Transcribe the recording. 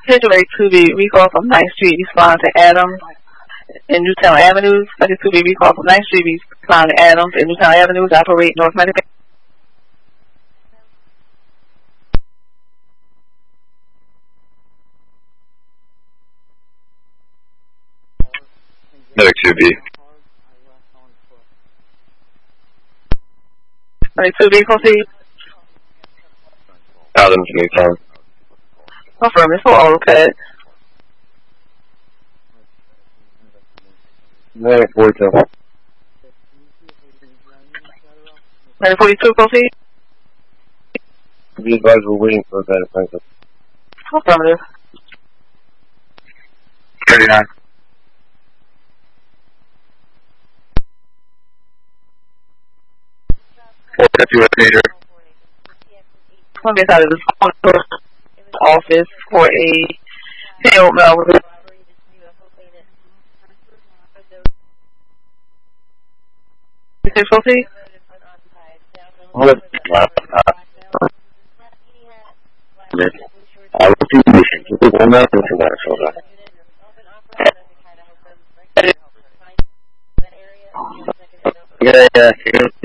Schedule a 2B recall from 9th Street respond to Adams in Newtown Avenues. Schedule 2B recall from 9th Street respond to Adams in Newtown Avenues. Operate North Medicaid. Medic 2B. Medic 2B, proceed. Adams, Newtown. Confirm, it's for AutoCAD. Medic 42. Medic 42, proceed. Be advised we're waiting for a better plaintiff. Affirmative. 39. Major. I'm inside of the office for a payroll malware. Proceed. I will do this. One minute from that, so that. Yeah.